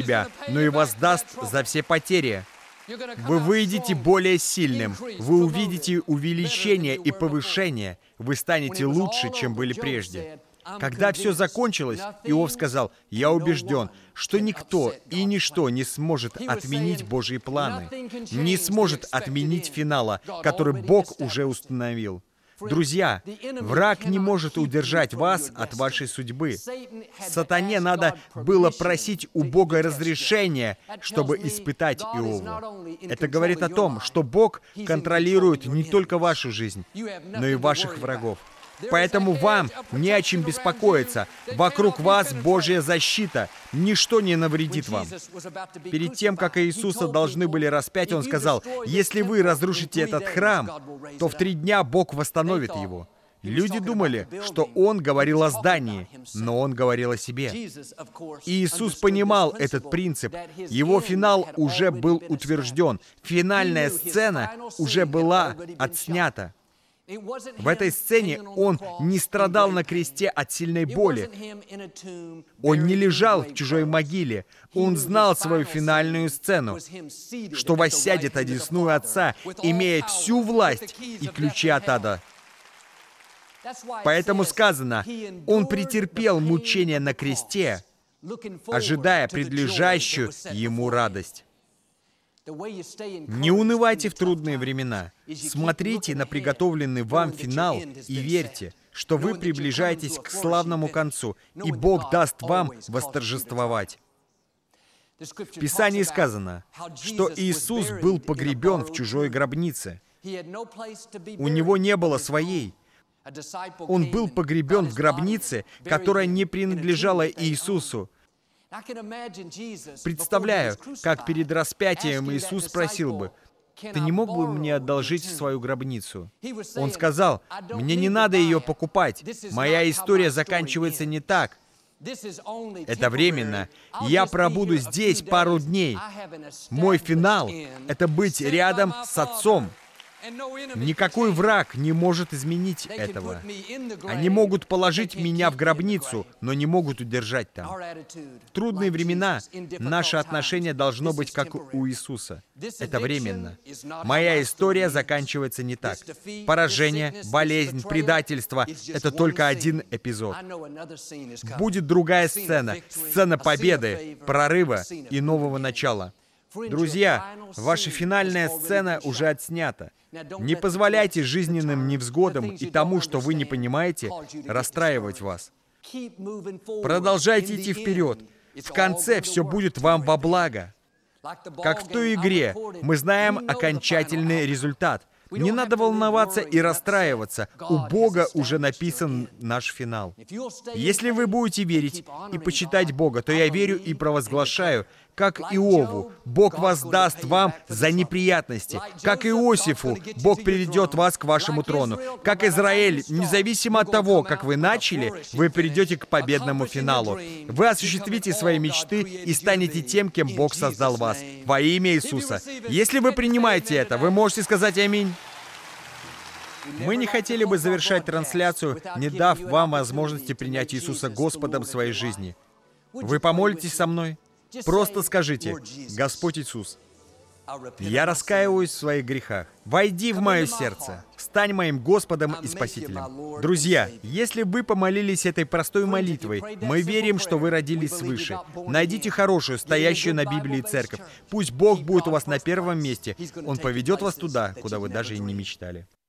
себя, но и воздаст за все потери. Вы выйдете более сильным, вы увидите увеличение и повышение, вы станете лучше, чем были прежде. Когда все закончилось, Иов сказал: «Я убежден, что никто и ничто не сможет отменить Божьи планы, не сможет отменить финала, который Бог уже установил». Друзья, враг не может удержать вас от вашей судьбы. Сатане надо было просить у Бога разрешения, чтобы испытать Иова. Это говорит о том, что Бог контролирует не только вашу жизнь, но и ваших врагов. Поэтому вам не о чем беспокоиться. Вокруг вас Божья защита. Ничто не навредит вам. Перед тем, как Иисуса должны были распять, Он сказал: «Если вы разрушите этот храм, то в 3 дня Бог восстановит его». Люди думали, что Он говорил о здании, но Он говорил о себе. И Иисус понимал этот принцип. Его финал уже был утвержден. Финальная сцена уже была отснята. В этой сцене Он не страдал на кресте от сильной боли. Он не лежал в чужой могиле. Он знал свою финальную сцену, что воссядет одесную Отца, имея всю власть и ключи от ада. Поэтому сказано: Он претерпел мучения на кресте, ожидая предлежащую Ему радость. Не унывайте в трудные времена. Смотрите на приготовленный вам финал и верьте, что вы приближаетесь к славному концу, и Бог даст вам восторжествовать. В Писании сказано, что Иисус был погребен в чужой гробнице. У Него не было своей. Он был погребен в гробнице, которая не принадлежала Иисусу. Представляю, как перед распятием Иисус спросил бы: «Ты не мог бы мне одолжить свою гробницу?» Он сказал: «Мне не надо ее покупать. Моя история заканчивается не так. Это временно. Я пробуду здесь пару дней. Мой финал — это быть рядом с Отцом. Никакой враг не может изменить этого. Они могут положить меня в гробницу, но не могут удержать там». В трудные времена наше отношение должно быть как у Иисуса. Это временно. Моя история заканчивается не так. Поражение, болезнь, предательство — это только один эпизод. Будет другая сцена, сцена победы, прорыва и нового начала. Друзья, ваша финальная сцена уже отснята. Не позволяйте жизненным невзгодам и тому, что вы не понимаете, расстраивать вас. Продолжайте идти вперед. В конце все будет вам во благо. Как в той игре, мы знаем окончательный результат. Не надо волноваться и расстраиваться. У Бога уже написан наш финал. Если вы будете верить и почитать Бога, то я верю и провозглашаю, как Иову, Бог воздаст вам за неприятности. Как Иосифу, Бог приведет вас к вашему трону. Как Израиль, независимо от того, как вы начали, вы придете к победному финалу. Вы осуществите свои мечты и станете тем, кем Бог создал вас. Во имя Иисуса. Если вы принимаете это, вы можете сказать аминь. Мы не хотели бы завершать трансляцию, не дав вам возможности принять Иисуса Господом своей жизни. Вы помолитесь со мной? Просто скажите: «Господь Иисус, я раскаиваюсь в своих грехах. Войди в мое сердце. Стань моим Господом и Спасителем». Друзья, если вы помолились этой простой молитвой, мы верим, что вы родились свыше. Найдите хорошую, стоящую на Библии церковь. Пусть Бог будет у вас на первом месте. Он поведет вас туда, куда вы даже и не мечтали.